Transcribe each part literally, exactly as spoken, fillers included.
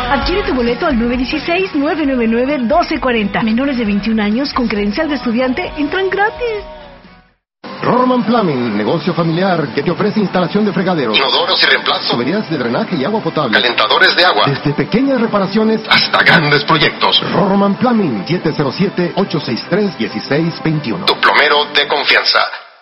Adquiere tu boleto al nueve uno seis, nueve nueve nueve, uno dos cuatro cero. Menores de veintiún años con credencial de estudiante entran gratis. Rorman Plumbing, negocio familiar que te ofrece instalación de fregaderos, inodoros y reemplazo, tuberías de drenaje y agua potable, calentadores de agua, desde pequeñas reparaciones hasta grandes proyectos. Rorman Plumbing, siete cero siete, ocho seis tres, uno seis dos uno. Tu plomero de confianza.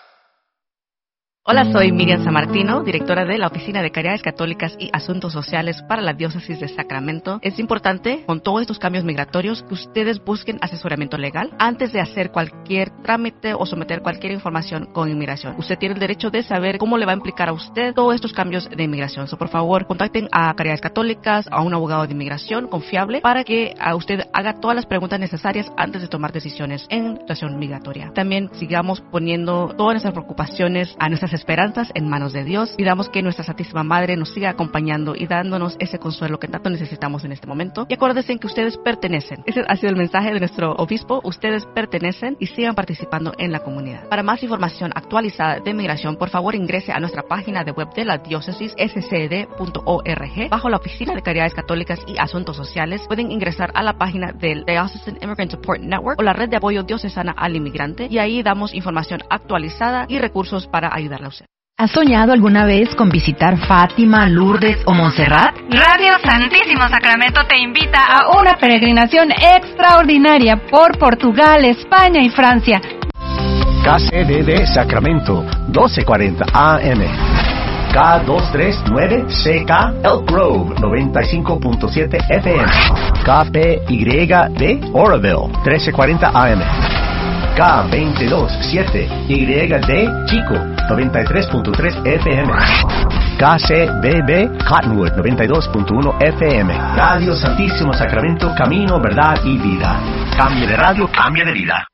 Hola, soy Miriam Sammartino, directora de la Oficina de Caridades Católicas y Asuntos Sociales para la Diócesis de Sacramento. Es importante, con todos estos cambios migratorios, que ustedes busquen asesoramiento legal antes de hacer cualquier trámite o someter cualquier información con inmigración. Usted tiene el derecho de saber cómo le va a implicar a usted todos estos cambios de inmigración. So, por favor, contacten a Caridades Católicas, a un abogado de inmigración confiable, para que a usted haga todas las preguntas necesarias antes de tomar decisiones en situación migratoria. También sigamos poniendo todas nuestras preocupaciones, a nuestras esperanzas en manos de Dios. Pidamos que nuestra Santísima Madre nos siga acompañando y dándonos ese consuelo que tanto necesitamos en este momento. Y acuérdense que ustedes pertenecen. Ese ha sido el mensaje de nuestro obispo. Ustedes pertenecen y sigan participando en la comunidad. Para más información actualizada de migración, por favor ingrese a nuestra página de web de la diócesis, s c d punto org. Bajo la Oficina de Caridades Católicas y Asuntos Sociales, pueden ingresar a la página del Diocesan Immigrant Support Network o la red de apoyo diocesana al inmigrante, y ahí damos información actualizada y recursos para ayudarle a usted. ¿Has soñado alguna vez con visitar Fátima, Lourdes o Montserrat? Radio Santísimo Sacramento te invita a una peregrinación extraordinaria por Portugal, España y Francia. K C D D Sacramento, doce cuarenta A M. K doscientos treinta y nueve C K Elk Grove, noventa y cinco punto siete F M. K P Y D Oroville, trece cuarenta A M. K veintidós siete Y D Chico, noventa y tres punto tres F M. K C B B Cottonwood, noventa y dos punto uno F M. Radio Santísimo Sacramento, camino, verdad y vida. Cambio de radio, cambio de vida.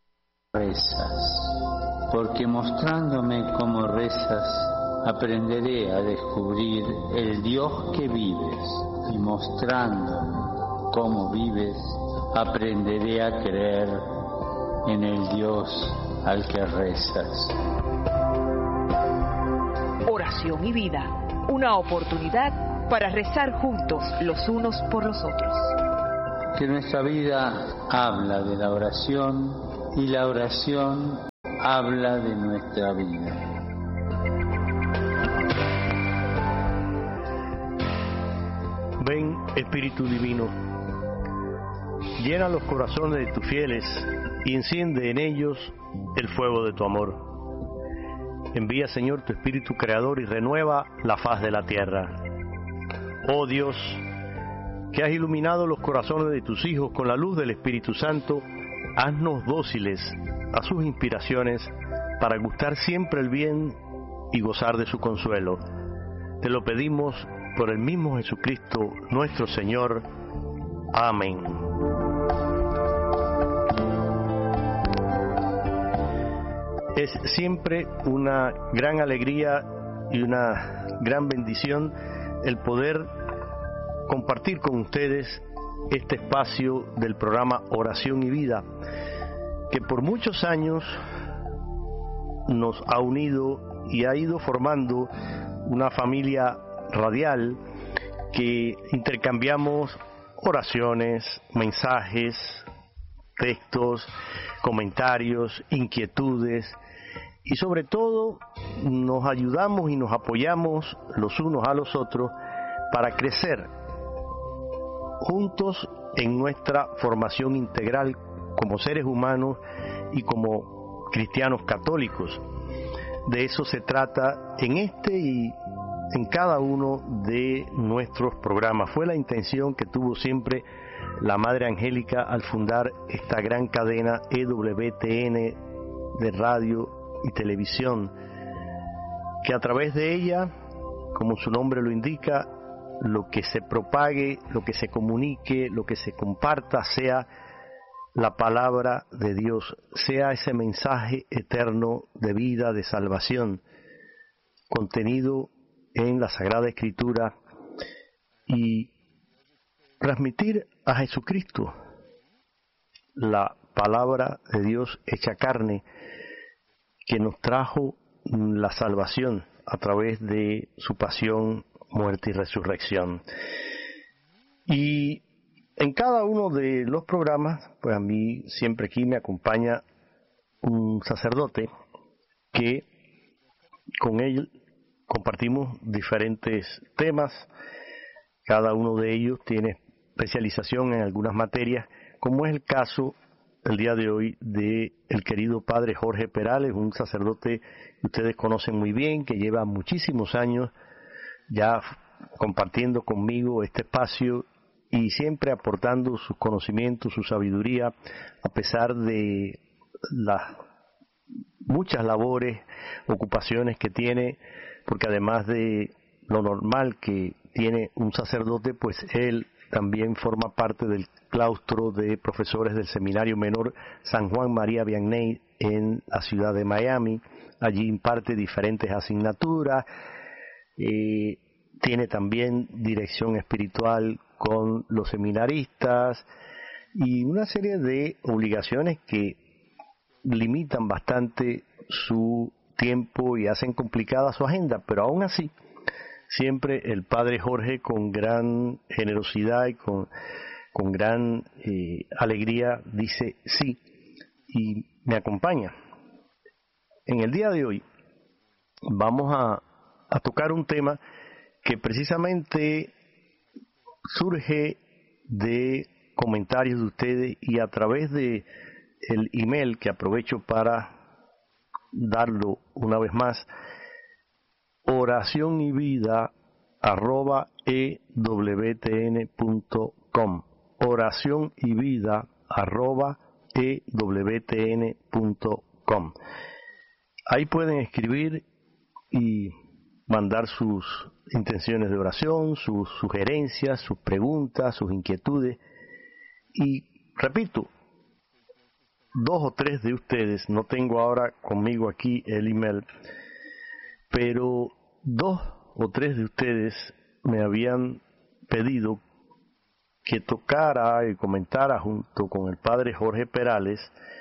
Rezas, porque mostrándome cómo rezas, aprenderé a descubrir el Dios que vives, y mostrándome cómo vives, aprenderé a creer en el Dios al que rezas. Oración y vida, una oportunidad para rezar juntos los unos por los otros. Que nuestra vida habla de la oración y la oración habla de nuestra vida. Ven, Espíritu Divino, llena los corazones de tus fieles y enciende en ellos el fuego de tu amor. Envía, Señor, tu Espíritu Creador y renueva la faz de la tierra. Oh Dios, que has iluminado los corazones de tus hijos con la luz del Espíritu Santo, haznos dóciles a sus inspiraciones para gustar siempre el bien y gozar de su consuelo. Te lo pedimos por el mismo Jesucristo, nuestro Señor. Amén. Es siempre una gran alegría y una gran bendición el poder compartir con ustedes este espacio del programa Oración y Vida, que por muchos años nos ha unido y ha ido formando una familia radial que intercambiamos oraciones, mensajes, textos, comentarios, inquietudes, y sobre todo nos ayudamos y nos apoyamos los unos a los otros para crecer juntos en nuestra formación integral como seres humanos y como cristianos católicos. De eso se trata en este y en cada uno de nuestros programas. Fue la intención que tuvo siempre la Madre Angélica al fundar esta gran cadena E W T N de radio y televisión, que a través de ella, como su nombre lo indica, lo que se propague, lo que se comunique, lo que se comparta sea la palabra de Dios, sea ese mensaje eterno de vida, de salvación, contenido en la Sagrada Escritura, y transmitir a Jesucristo, la palabra de Dios hecha carne, que nos trajo la salvación a través de su pasión, muerte y resurrección. Y en cada uno de los programas, pues a mí siempre aquí me acompaña un sacerdote que con él compartimos diferentes temas. Cada uno de ellos tiene especialización en algunas materias, como es el caso el día de hoy de el querido padre Jorge Perales, un sacerdote que ustedes conocen muy bien, que lleva muchísimos años ya compartiendo conmigo este espacio y siempre aportando sus conocimientos, su sabiduría, a pesar de las muchas labores, ocupaciones que tiene, porque además de lo normal que tiene un sacerdote, pues él también forma parte del claustro de profesores del Seminario Menor San Juan María Vianney en la ciudad de Miami. Allí imparte diferentes asignaturas, eh, tiene también dirección espiritual con los seminaristas y una serie de obligaciones que limitan bastante su tiempo y hacen complicada su agenda, pero aún así siempre el padre Jorge, con gran generosidad y con, con gran eh, alegría, dice sí y me acompaña. En el día de hoy vamos a, a tocar un tema que precisamente surge de comentarios de ustedes y a través de el email, que aprovecho para darlo una vez más, oración y vida arroba ewtn.com, oración y vida arroba ewtn.com. Ahí pueden escribir y mandar sus intenciones de oración, sus sugerencias, sus preguntas, sus inquietudes. Y repito, dos o tres de ustedes, no tengo ahora conmigo aquí el email, pero dos o tres de ustedes me habían pedido que tocara y comentara junto con el padre Jorge Perales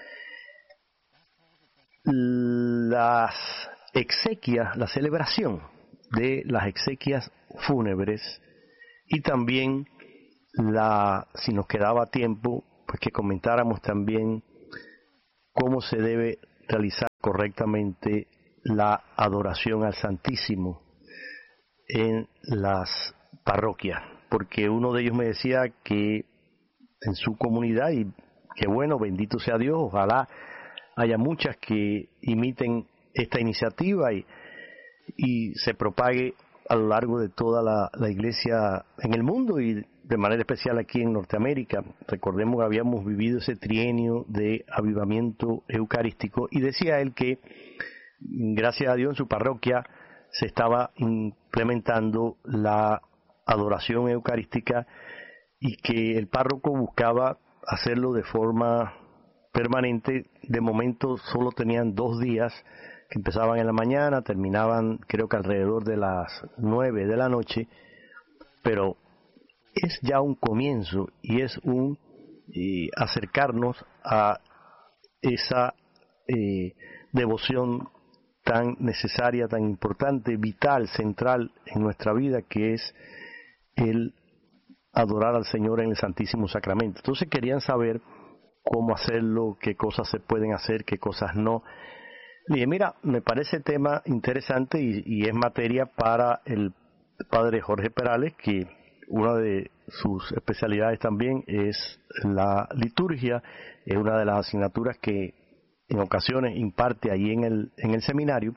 las exequias, la celebración de las exequias fúnebres y también la, si nos quedaba tiempo, pues que comentáramos también cómo se debe realizar correctamente la adoración al Santísimo en las parroquias, porque uno de ellos me decía que en su comunidad, y que bueno, bendito sea Dios, ojalá haya muchas que imiten esta iniciativa y, y se propague a lo largo de toda la, la iglesia en el mundo y de manera especial aquí en Norteamérica. Recordemos que habíamos vivido ese trienio de avivamiento eucarístico y decía él que gracias a Dios en su parroquia se estaba implementando la adoración eucarística y que el párroco buscaba hacerlo de forma permanente. De momento solo tenían dos días que empezaban en la mañana, terminaban creo que alrededor de las nueve de la noche, pero es ya un comienzo y es un eh, acercarnos a esa eh, devoción tan necesaria, tan importante, vital, central en nuestra vida, que es el adorar al Señor en el Santísimo Sacramento. Entonces querían saber cómo hacerlo, qué cosas se pueden hacer, qué cosas no. Le dije, mira, me parece tema interesante y, y es materia para el padre Jorge Perales, que una de sus especialidades también es la liturgia, es una de las asignaturas que en ocasiones imparte allí en el, en el seminario.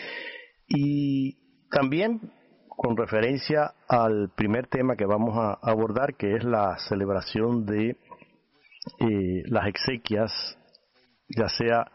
Y también con referencia al primer tema que vamos a abordar, que es la celebración de eh, las exequias, ya sea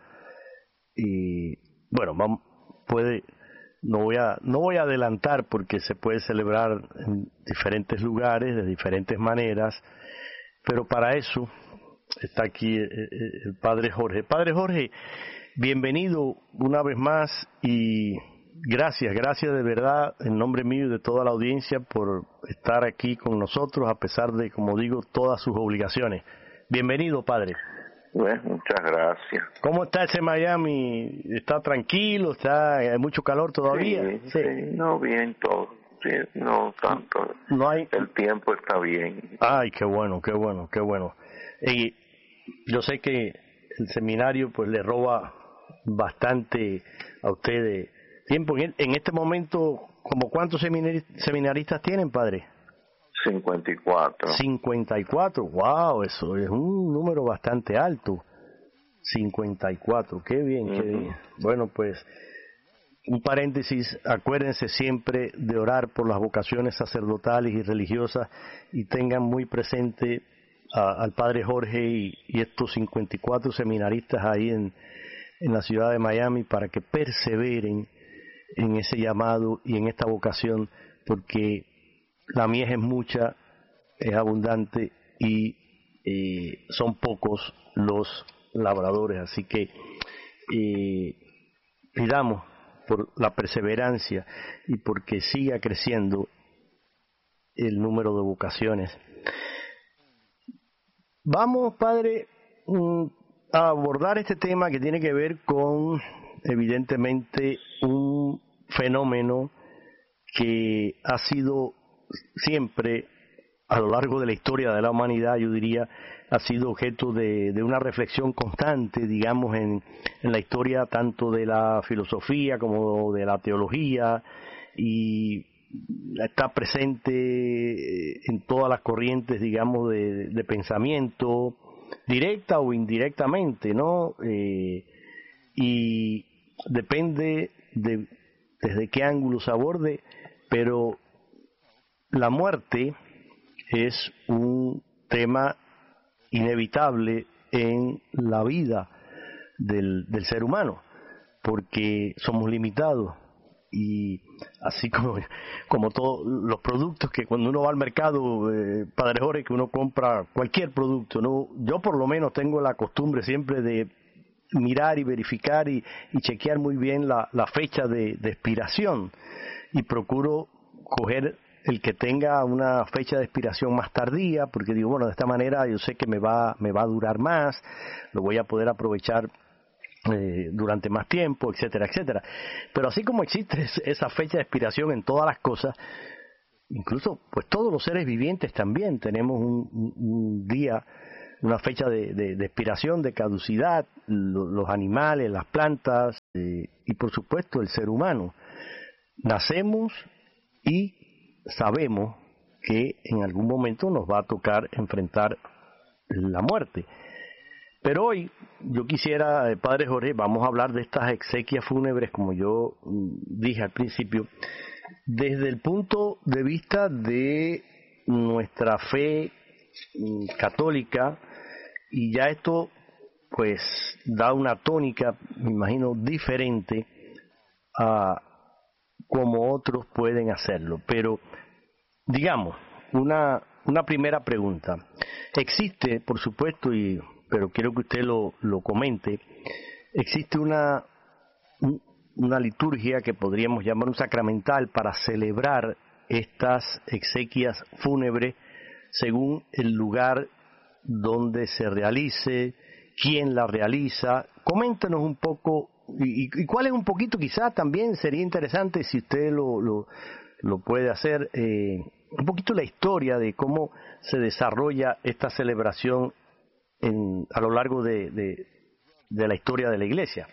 y bueno, vamos, puede no voy a no voy a adelantar porque se puede celebrar en diferentes lugares de diferentes maneras, pero para eso está aquí el, el padre Jorge. Padre Jorge, bienvenido una vez más y gracias, gracias de verdad en nombre mío y de toda la audiencia por estar aquí con nosotros a pesar de, como digo, todas sus obligaciones. Bienvenido, padre. Bueno, muchas gracias. ¿Cómo está ese Miami? ¿Está tranquilo? ¿Está hay mucho calor todavía? Sí, sí. sí, no, bien todo. sí, no tanto. No hay... El tiempo está bien. Ay, qué bueno, qué bueno, qué bueno. Y yo sé que el seminario pues le roba bastante a ustedes tiempo. En este momento, ¿como cuántos seminaristas tienen, padre? cincuenta y cuatro. cincuenta y cuatro, wow, eso es un número bastante alto. cincuenta y cuatro, qué bien, uh-huh. qué bien. Bueno, pues, un paréntesis, acuérdense siempre de orar por las vocaciones sacerdotales y religiosas y tengan muy presente a, al padre Jorge y, y estos cincuenta y cuatro seminaristas ahí en, en la ciudad de Miami para que perseveren en ese llamado y en esta vocación, porque la mies es mucha, es abundante y eh, son pocos los labradores, así que eh, pidamos por la perseverancia y porque siga creciendo el número de vocaciones. Vamos, padre, a abordar este tema que tiene que ver con, evidentemente, un fenómeno que ha sido siempre, a lo largo de la historia de la humanidad, yo diría, ha sido objeto de, de una reflexión constante, digamos, en, en la historia tanto de la filosofía como de la teología, y está presente en todas las corrientes, digamos, de, de pensamiento, directa o indirectamente, ¿no? Eh, y depende de desde qué ángulo se aborde, pero la muerte es un tema inevitable en la vida del, del ser humano, porque somos limitados y así como, como todos los productos que cuando uno va al mercado, eh, padre Jorge, que uno compra cualquier producto, ¿no? Yo por lo menos tengo la costumbre siempre de mirar y verificar y, y chequear muy bien la, la fecha de, de expiración, y procuro coger el que tenga una fecha de expiración más tardía, porque digo, bueno, de esta manera yo sé que me va, me va a durar más, lo voy a poder aprovechar eh, durante más tiempo, etcétera, etcétera. Pero así como existe esa fecha de expiración en todas las cosas, incluso pues todos los seres vivientes también tenemos un, un, un día, una fecha de, de, de expiración, de caducidad, lo, los animales, las plantas eh, y por supuesto el ser humano. Nacemos y sabemos que en algún momento nos va a tocar enfrentar la muerte. Pero hoy yo quisiera, padre Jorge, vamos a hablar de estas exequias fúnebres, como yo dije al principio, desde el punto de vista de nuestra fe católica, y ya esto pues da una tónica, me imagino, diferente a como otros pueden hacerlo. Pero digamos, una una primera pregunta. Existe, por supuesto, y pero quiero que usted lo, lo comente, existe una una liturgia que podríamos llamar un sacramental para celebrar estas exequias fúnebres según el lugar donde se realice, quién la realiza. Coméntenos un poco, y, y cuál es un poquito, quizás también sería interesante si usted lo, lo, lo puede hacer, eh, un poquito la historia de cómo se desarrolla esta celebración en, a lo largo de, de, de la historia de la Iglesia.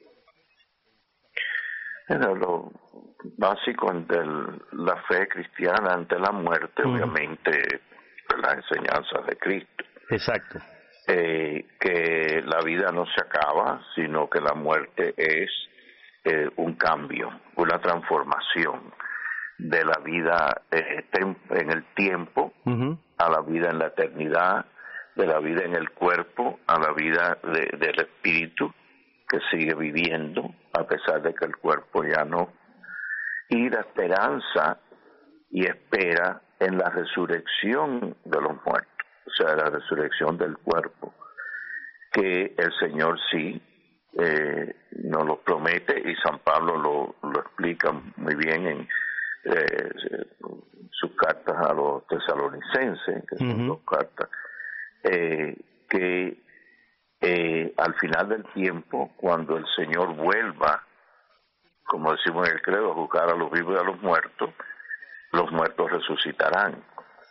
Bueno, lo básico de la fe cristiana ante la muerte, uh-huh. obviamente, las enseñanzas de Cristo. Exacto. Eh, que la vida no se acaba, sino que la muerte es eh, un cambio, una transformación de la vida eh, en el tiempo uh-huh. a la vida en la eternidad, de la vida en el cuerpo a la vida de, del espíritu que sigue viviendo a pesar de que el cuerpo ya no, y la esperanza y espera en la resurrección de los muertos, o sea, la resurrección del cuerpo, que el Señor sí eh, nos lo promete, y San Pablo lo, lo explica muy bien en eh, sus cartas a los tesalonicenses, que son uh-huh. dos cartas, eh, que eh, al final del tiempo, cuando el Señor vuelva, como decimos en el credo, a juzgar a los vivos y a los muertos, los muertos resucitarán.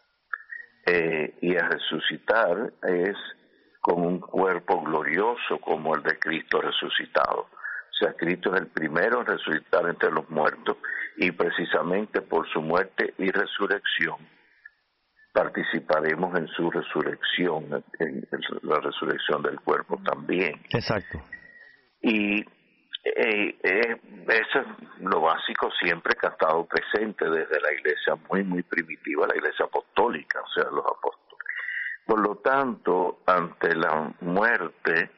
Eh, y el resucitar es con un cuerpo glorioso como el de Cristo resucitado. O sea, Cristo es el primero en resucitar entre los muertos, y precisamente por su muerte y resurrección participaremos en su resurrección, en la resurrección del cuerpo también. Exacto. Y eh, eh, eso es lo básico siempre que ha estado presente desde la iglesia muy, muy primitiva, la iglesia apostólica, o sea, los apóstoles. Por lo tanto, ante la muerte,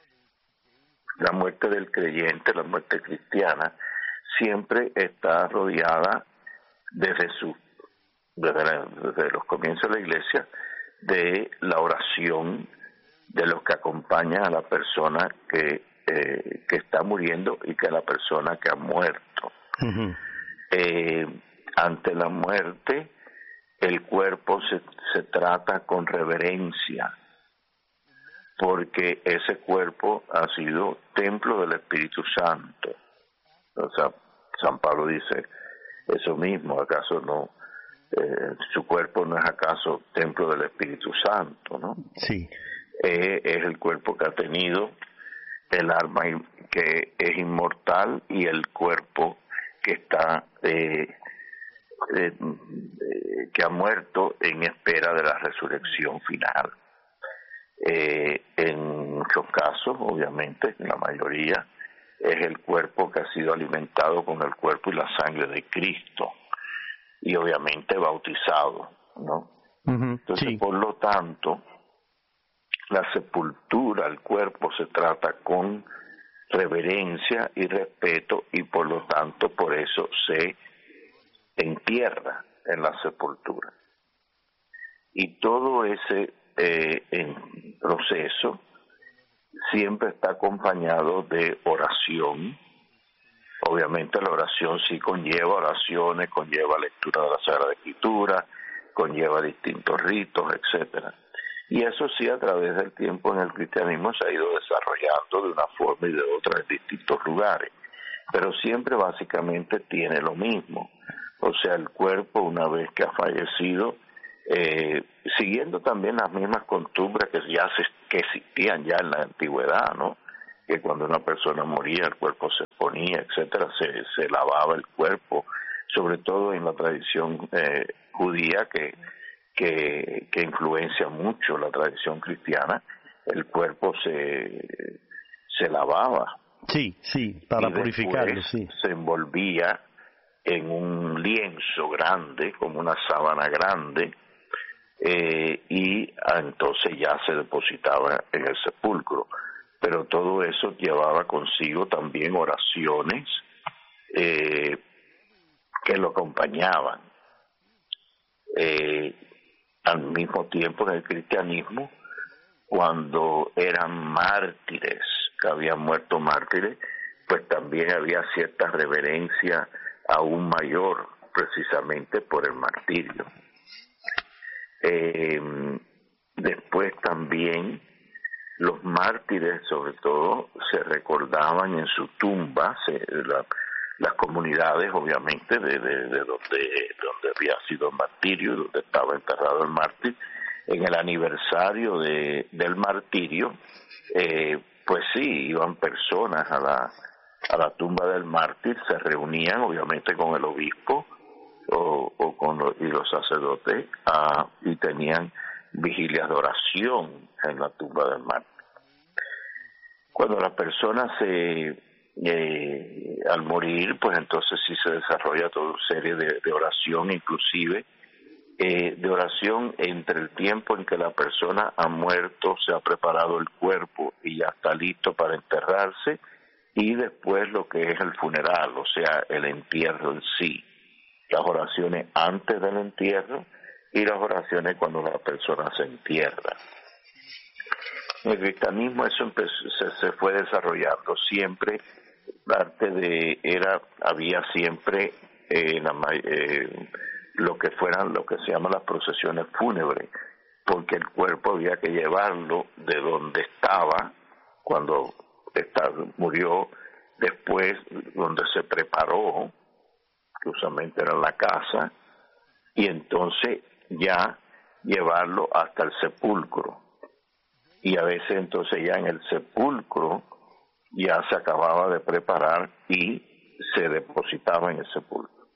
la muerte del creyente, la muerte cristiana, siempre está rodeada desde su desde, la, desde los comienzos de la iglesia de la oración de los que acompañan a la persona que eh, que está muriendo y que a la persona que ha muerto. Uh-huh. Eh, ante la muerte, el cuerpo se, se trata con reverencia, porque ese cuerpo ha sido templo del Espíritu Santo. O sea, San Pablo dice eso mismo, ¿acaso no? Eh, su cuerpo no es acaso templo del Espíritu Santo, ¿no? Sí. Eh, es el cuerpo que ha tenido el alma que es inmortal y el cuerpo que está eh, eh, eh, que ha muerto en espera de la resurrección final. Eh, en muchos casos, obviamente, en la mayoría, es el cuerpo que ha sido alimentado con el cuerpo y la sangre de Cristo, y obviamente bautizado, ¿no? Uh-huh, Entonces, sí. Por lo tanto, la sepultura, el cuerpo se trata con reverencia y respeto, y por lo tanto, por eso se entierra en la sepultura. Y todo ese eh, en proceso siempre está acompañado de oración. Obviamente la oración sí conlleva oraciones, conlleva lectura de la Sagrada Escritura, conlleva distintos ritos, etcétera. Y eso sí, a través del tiempo en el cristianismo se ha ido desarrollando de una forma y de otra en distintos lugares, pero siempre básicamente tiene lo mismo. O sea, el cuerpo, una vez que ha fallecido, eh, siguiendo también las mismas costumbres que ya se, que existían ya en la antigüedad, ¿no? Que cuando una persona moría, el cuerpo se ponía, etcétera, se, se lavaba el cuerpo, sobre todo en la tradición eh, judía que, que que influencia mucho la tradición cristiana, el cuerpo se se lavaba. Sí, sí, para purificarlo, sí. Se envolvía en un lienzo grande, como una sábana grande, eh, y entonces ya se depositaba en el sepulcro. Pero todo eso llevaba consigo también oraciones eh, que lo acompañaban. Eh, al mismo tiempo, en el cristianismo, cuando eran mártires, que habían muerto mártires, pues también había cierta reverencia aún mayor, precisamente por el martirio. Eh, después también los mártires, sobre todo, se recordaban en su tumba, se, la, las comunidades, obviamente, de, de, de donde, donde había sido el martirio, donde estaba enterrado el mártir, en el aniversario de, del martirio, eh, pues sí, iban personas a la, a la tumba del mártir, se reunían, obviamente, con el obispo o, o con los, y los sacerdotes, ah, y tenían vigilias de oración en la tumba del mártir. Cuando la persona se eh, al morir, pues entonces sí se desarrolla toda una serie de, de oración, inclusive eh, de oración entre el tiempo en que la persona ha muerto, se ha preparado el cuerpo y ya está listo para enterrarse, y después lo que es el funeral, o sea, el entierro en sí. Las oraciones antes del entierro y las oraciones cuando la persona se entierra. En el cristianismo eso empezó, se, se fue desarrollando siempre. Parte de era había siempre eh, la, eh, lo que fueran lo que se llaman las procesiones fúnebres, porque el cuerpo había que llevarlo de donde estaba cuando estaba, murió, después donde se preparó, que usualmente era en la casa, y entonces ya llevarlo hasta el sepulcro. Y a veces entonces ya en el sepulcro ya se acababa de preparar y se depositaba en el sepulcro.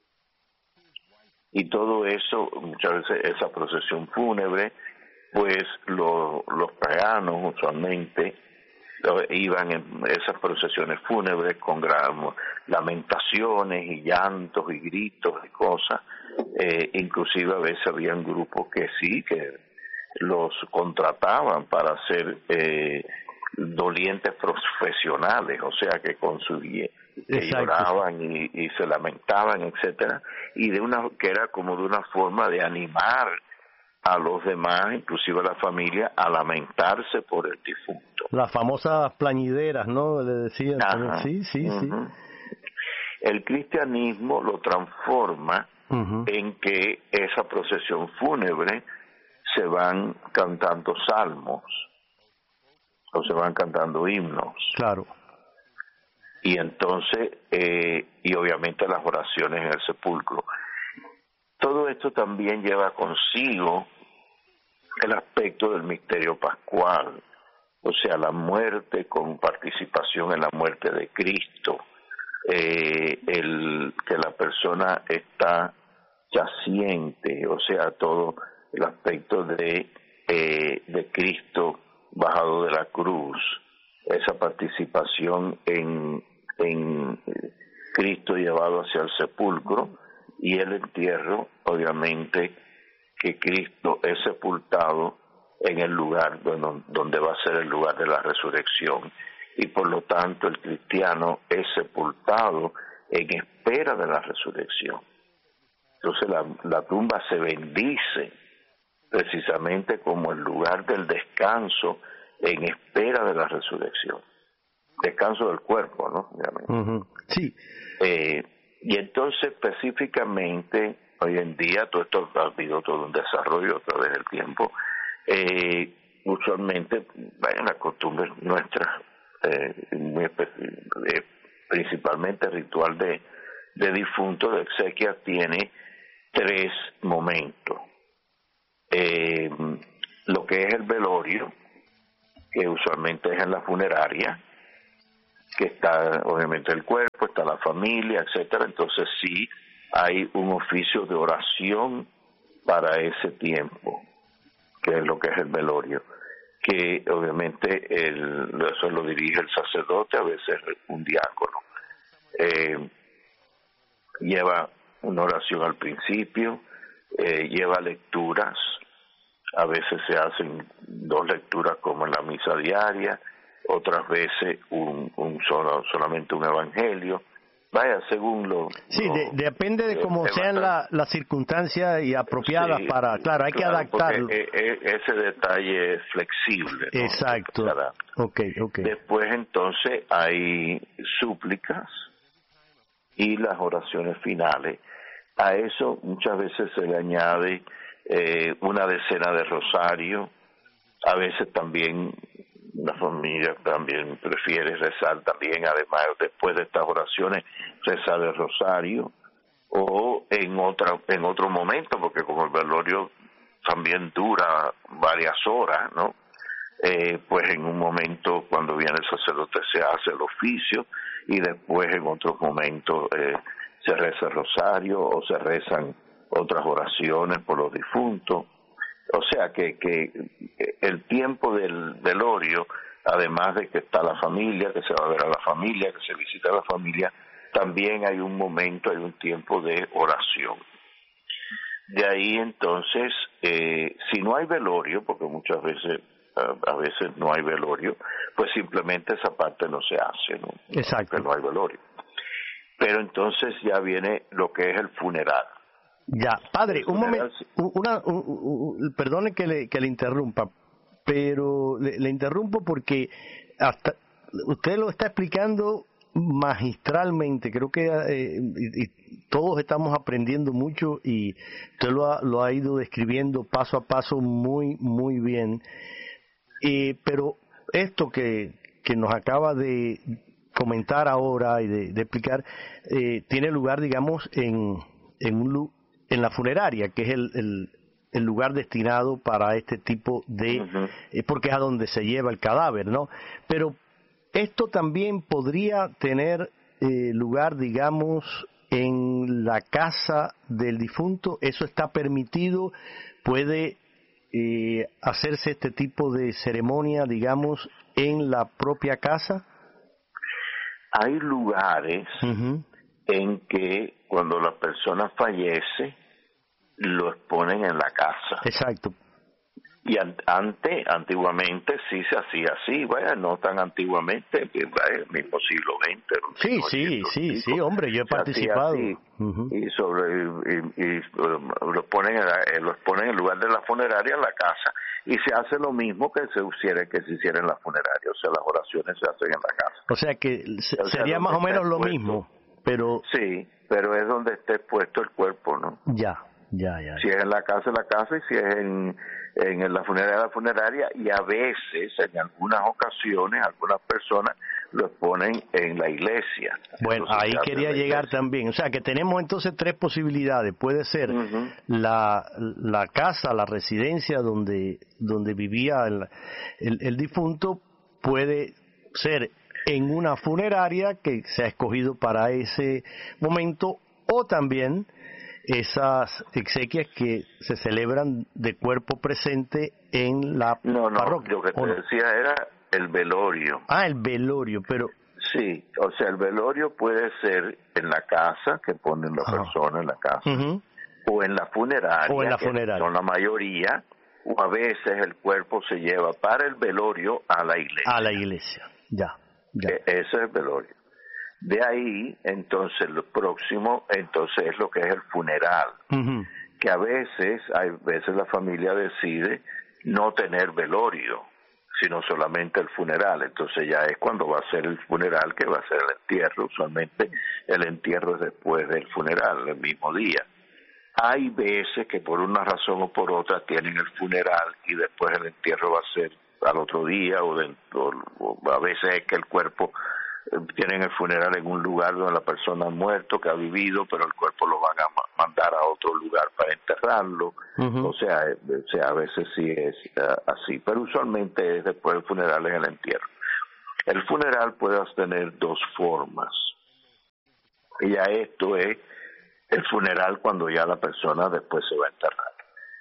Y todo eso, muchas veces esa procesión fúnebre, pues lo, los paganos usualmente iban en esas procesiones fúnebres con gran lamentaciones y llantos y gritos y cosas. Eh, inclusive a veces habían grupos que sí, que los contrataban para ser eh, dolientes profesionales, o sea que con su que lloraban y, y se lamentaban, etcétera, y de una que era como de una forma de animar a los demás, inclusive a la familia, a lamentarse por el difunto. Las famosas plañideras, ¿no? Le decían. Ajá. Sí, sí, uh-huh. sí. El cristianismo lo transforma uh-huh. en que esa procesión fúnebre se van cantando salmos o se van cantando himnos. Claro. Y entonces, eh, y obviamente las oraciones en el sepulcro. Todo esto también lleva consigo el aspecto del misterio pascual, o sea, la muerte con participación en la muerte de Cristo, eh, el que la persona está yaciente, o sea, todo el aspecto de, eh, de Cristo bajado de la cruz, esa participación en, en Cristo llevado hacia el sepulcro, y el entierro, obviamente, que Cristo es sepultado en el lugar donde, donde va a ser el lugar de la resurrección, y por lo tanto el cristiano es sepultado en espera de la resurrección. Entonces la, la tumba se bendice precisamente como el lugar del descanso en espera de la resurrección. Descanso del cuerpo, ¿no? Uh-huh. Sí. Eh, y entonces específicamente, hoy en día, todo esto ha habido todo un desarrollo a través del tiempo, eh, usualmente, bueno, la costumbre nuestra, eh, muy eh, principalmente ritual de, de difunto, de exequia, tiene tres momentos. Eh, lo que es el velorio, que usualmente es en la funeraria, que está obviamente el cuerpo, está la familia, etcétera. Entonces sí hay un oficio de oración para ese tiempo, que es lo que es el velorio, que obviamente el, eso lo dirige el sacerdote, a veces un diácono. Eh, lleva una oración al principio, eh, lleva lecturas, a veces se hacen dos lecturas como en la misa diaria, otras veces un, un solo, solamente un evangelio, vaya, según lo... Sí, lo, de, depende de cómo eh, sean las la circunstancias y apropiadas sí, para, claro, hay claro, que adaptarlo. Porque ese detalle es flexible, ¿no? Exacto, okay, okay. Después entonces hay súplicas y las oraciones finales. A eso muchas veces se le añade eh, una decena de rosario, a veces también la familia también prefiere rezar también, además después de estas oraciones, rezar el rosario, o en otra en otro momento, porque como el velorio también dura varias horas, ¿no? Eh, pues en un momento cuando viene el sacerdote se hace el oficio y después en otros momentos eh, se reza el rosario o se rezan otras oraciones por los difuntos. O sea que, que el tiempo del velorio, además de que está la familia, que se va a ver a la familia, que se visita a la familia, también hay un momento, hay un tiempo de oración. De ahí entonces, eh, si no hay velorio, porque muchas veces, a, a veces no hay velorio, pues simplemente esa parte no se hace, ¿no? Exacto. Porque no hay velorio. Pero entonces ya viene lo que es el funeral. Ya, padre, un momento, una, un, un, perdone que le, que le interrumpa, pero le, le interrumpo porque hasta usted lo está explicando magistralmente, creo que eh, y, y todos estamos aprendiendo mucho y usted lo ha, lo ha ido describiendo paso a paso muy, muy bien, eh, pero esto que, que nos acaba de comentar ahora y de, de explicar, eh, tiene lugar, digamos, en, en un lugar en la funeraria, que es el, el, el lugar destinado para este tipo de, uh-huh. eh, porque es a donde se lleva el cadáver, ¿no? Pero esto también podría tener eh, lugar, digamos, en la casa del difunto. ¿Eso está permitido? ¿Puede eh, hacerse este tipo de ceremonia, digamos, en la propia casa? Hay lugares uh-huh. en que cuando la persona fallece lo exponen en la casa. Exacto. Y an- ante, antiguamente sí se hacía así, vaya, no tan antiguamente, vaya, el mismo siglo veinte. Sí, sí, sí, sí, hombre, yo he participado. Uh-huh. Y sobre y, y, um, lo ponen en la, eh, lo ponen en lugar de la funeraria en la casa, y se hace lo mismo que se hiciera que se hiciera en la funeraria, o sea, las oraciones se hacen en la casa. O sea que se, o sea, sería más o menos lo puesto, mismo, pero sí, pero es donde esté puesto el cuerpo, ¿no? Ya, ya, ya. Si es en la casa, en la casa, y si es en en la funeraria, la funeraria, y a veces, en algunas ocasiones, algunas personas lo exponen en la iglesia. Bueno, entonces, ahí quería llegar también. O sea, que tenemos entonces tres posibilidades. Puede ser uh-huh. la, la casa, la residencia donde, donde vivía el, el, el difunto, puede ser en una funeraria que se ha escogido para ese momento, o también esas exequias que se celebran de cuerpo presente en la no, no, parroquia. Lo que te no? decía era el velorio. Ah, el velorio, pero... Sí, o sea, el velorio puede ser en la casa, que ponen la Ajá. persona en la casa, uh-huh. o en la funeraria, o en la que funeraria. son la mayoría, o a veces el cuerpo se lleva para el velorio a la iglesia. A la iglesia, ya, ya. E- ese es el velorio. De ahí, entonces, lo próximo, entonces, es lo que es el funeral, uh-huh. que a veces, hay veces la familia decide no tener velorio, sino solamente el funeral. Entonces ya es cuando va a ser el funeral que va a ser el entierro. Usualmente el entierro es después del funeral, el mismo día. Hay veces que por una razón o por otra tienen el funeral y después el entierro va a ser al otro día, o, de, o, o a veces es que el cuerpo... tienen el funeral en un lugar donde la persona ha muerto, que ha vivido, pero el cuerpo lo van a ma- mandar a otro lugar para enterrarlo. Uh-huh. O sea, eh, o sea, a veces sí es uh, así, pero usualmente es después del funeral en el entierro. El funeral puede tener dos formas. Y ya esto es el funeral cuando ya la persona después se va a enterrar.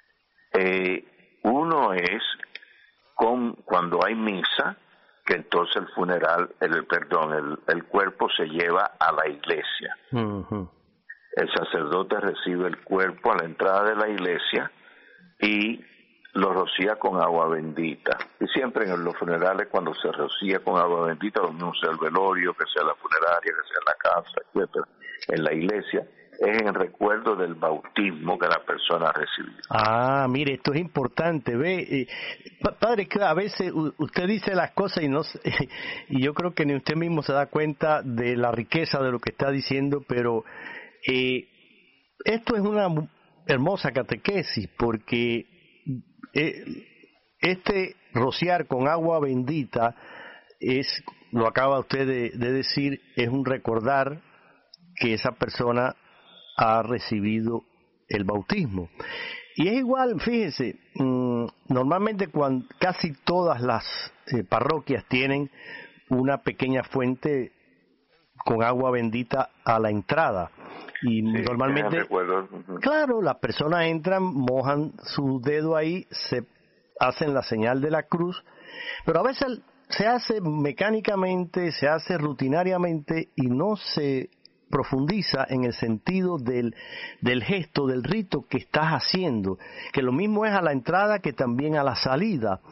Eh, uno es con, cuando hay misa, que entonces el funeral, el perdón, el, el cuerpo se lleva a la iglesia. Uh-huh. El sacerdote recibe el cuerpo a la entrada de la iglesia y lo rocía con agua bendita. Y siempre en los funerales, cuando se rocía con agua bendita, lo mismo sea el velorio, que sea la funeraria, que sea la casa, etcétera, en la iglesia, es en recuerdo del bautismo que la persona recibió. Ah, mire, esto es importante, ve, eh, padre, que a veces u- usted dice las cosas y no eh, y yo creo que ni usted mismo se da cuenta de la riqueza de lo que está diciendo, pero eh, esto es una hermosa catequesis, porque eh, este rociar con agua bendita es, lo acaba usted de, de decir, es un recordar que esa persona ha recibido el bautismo. Y es igual, fíjese, mmm, normalmente cuando casi todas las eh, parroquias tienen una pequeña fuente con agua bendita a la entrada. Y sí, normalmente, claro, las personas entran, mojan su dedo ahí, se hacen la señal de la cruz, pero a veces se hace mecánicamente, se hace rutinariamente y no se profundiza en el sentido del, del gesto, del rito que estás haciendo, que lo mismo es a la entrada que también a la salida.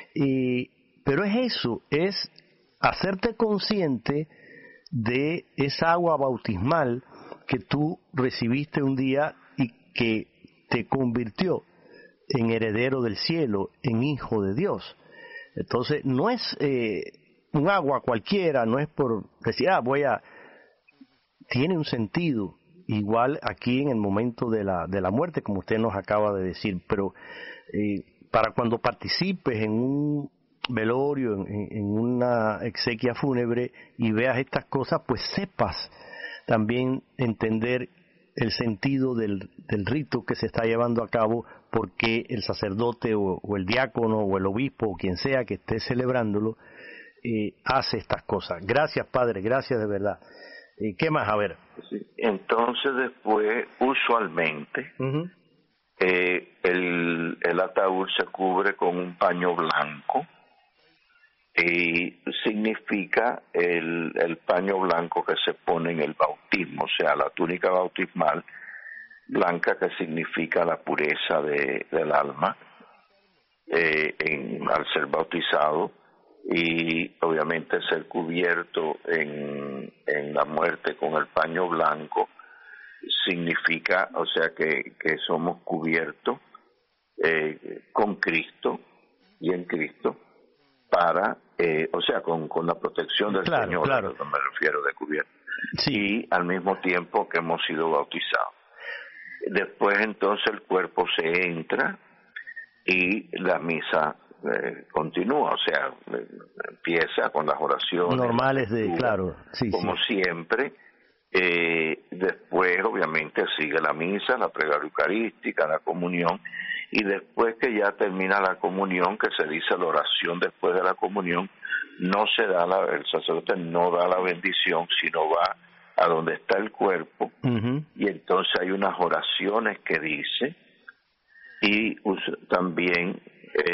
Y, pero es eso, es hacerte consciente de esa agua bautismal que tú recibiste un día y que te convirtió en heredero del cielo, en hijo de Dios. Entonces no es eh, un agua cualquiera, no es por decir, ah, voy a... tiene un sentido, igual aquí en el momento de la, de la muerte, como usted nos acaba de decir, pero eh, para cuando participes en un velorio, en, en una exequia fúnebre y veas estas cosas, pues sepas también entender el sentido del, del rito que se está llevando a cabo, porque el sacerdote o, o el diácono o el obispo o quien sea que esté celebrándolo eh, hace estas cosas. Gracias, Padre, gracias de verdad. Eh, ¿Qué más? A ver. Sí. Entonces después, usualmente, uh-huh. eh, el, el ataúd se cubre con un paño blanco, y significa el, el paño blanco que se pone en el bautismo, o sea, la túnica bautismal blanca, que significa la pureza de, del alma eh, en, al ser bautizado, y obviamente ser cubierto en, en la muerte con el paño blanco significa, o sea, que, que somos cubiertos eh, con Cristo y en Cristo, para, eh, o sea, con, con la protección del claro, Señor, claro. a lo que me refiero de cubierto, sí. Y al mismo tiempo que hemos sido bautizados. Después entonces el cuerpo se entra y la misa eh, continúa, o sea, eh, empieza con las oraciones normales de, lectura, claro, sí, como sí. siempre. Eh, después obviamente sigue la misa, la plegaria eucarística, la comunión, y después que ya termina la comunión, que se dice la oración después de la comunión, no se da la, el sacerdote no da la bendición, sino va a donde está el cuerpo, uh-huh. y entonces hay unas oraciones que dice, y también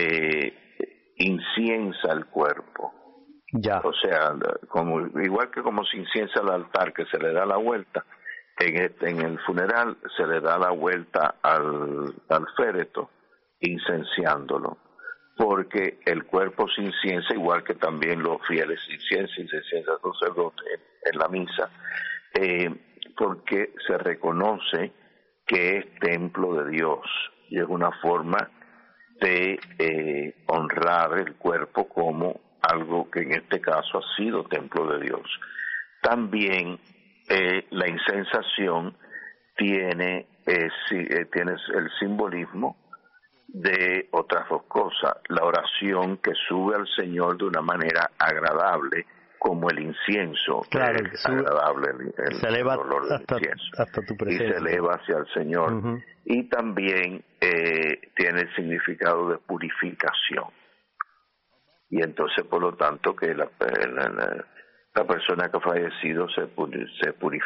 eh, inciensa el cuerpo. Ya. O sea, como igual que como se inciensa el altar, que se le da la vuelta, en, este, en el funeral se le da la vuelta al, al féretro, incenciándolo, porque el cuerpo se inciensa igual que también los fieles inciensan, y se inciensa el sacerdote en, en la misa, eh, porque se reconoce que es templo de Dios, y es una forma de eh, honrar el cuerpo como algo que en este caso ha sido templo de Dios. También eh, la incensación tiene, eh, si, eh, tiene el simbolismo de otras dos cosas: la oración que sube al Señor de una manera agradable, como el incienso, claro, que es agradable el, el, se eleva el olor del hasta, incienso, hasta tu presencia, y se eleva hacia el Señor. Uh-huh. Y también eh, tiene el significado de purificación. Y entonces, por lo tanto, que la, la, la, la persona que ha fallecido se, se purifica.